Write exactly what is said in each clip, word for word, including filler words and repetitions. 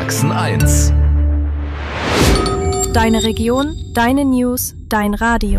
Sachsen eins. Deine Region, deine News, dein Radio.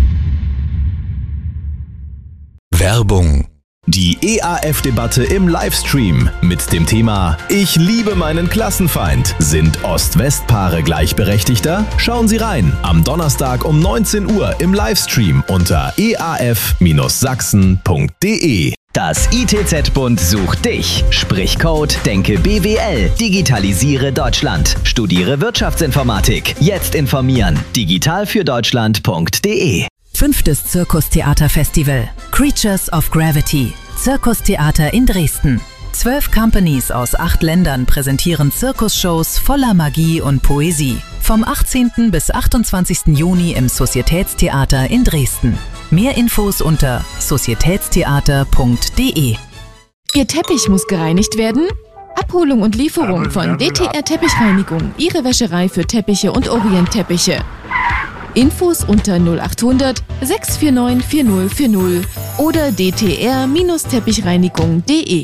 Werbung. Die E A F-Debatte im Livestream mit dem Thema Ich liebe meinen Klassenfeind. Sind Ost-West-Paare gleichberechtigter? Schauen Sie rein am Donnerstag um neunzehn Uhr im Livestream unter e a f sachsen punkt de. Das I T Z-Bund sucht dich. Sprich Code, denke B W L, digitalisiere Deutschland. Studiere Wirtschaftsinformatik. Jetzt informieren. digital für deutschland punkt de. Fünftes Zirkustheater-Festival. Creatures of Gravity. Zirkustheater in Dresden. Zwölf Companies aus acht Ländern präsentieren Zirkusshows voller Magie und Poesie. Vom achtzehnten bis achtundzwanzigsten Juni im Societätstheater in Dresden. Mehr Infos unter societätstheater punkt de. Ihr Teppich muss gereinigt werden? Abholung und Lieferung von D T R Teppichreinigung. Ihre Wäscherei für Teppiche und Orientteppiche. Infos unter null achthundert, sechs vier neun, vier null vier null oder d t r teppichreinigung punkt de.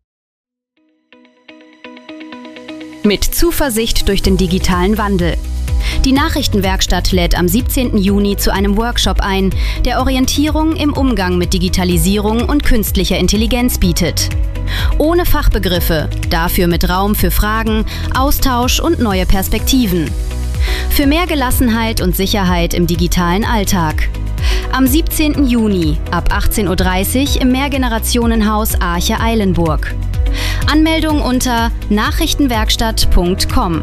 Mit Zuversicht durch den digitalen Wandel. Die Nachrichtenwerkstatt lädt am siebzehnten Juni zu einem Workshop ein, der Orientierung im Umgang mit Digitalisierung und künstlicher Intelligenz bietet. Ohne Fachbegriffe, dafür mit Raum für Fragen, Austausch und neue Perspektiven. Für mehr Gelassenheit und Sicherheit im digitalen Alltag. Am siebzehnten Juni ab achtzehn Uhr dreißig im Mehrgenerationenhaus Arche Eilenburg. Anmeldung unter nachrichtenwerkstatt punkt com.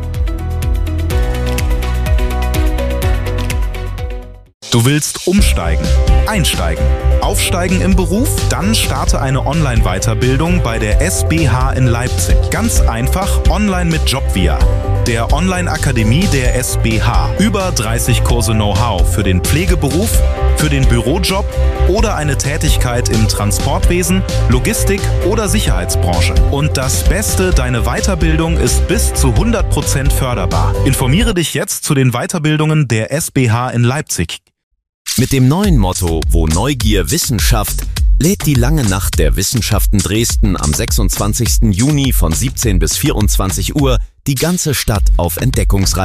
Du willst umsteigen, einsteigen, aufsteigen im Beruf? Dann starte eine Online-Weiterbildung bei der S B H in Leipzig. Ganz einfach online mit Jobvia, der Online-Akademie der S B H. Über dreißig Kurse Know-how für den Pflegeberuf, für den Bürojob oder eine Tätigkeit im Transportwesen, Logistik oder Sicherheitsbranche. Und das Beste, deine Weiterbildung ist bis zu hundert Prozent förderbar. Informiere dich jetzt zu den Weiterbildungen der S B H in Leipzig. Mit dem neuen Motto Wo Neugier Wissenschaft lädt die Lange Nacht der Wissenschaften Dresden am sechsundzwanzigsten Juni von siebzehn bis vierundzwanzig Uhr die ganze Stadt auf Entdeckungsreise.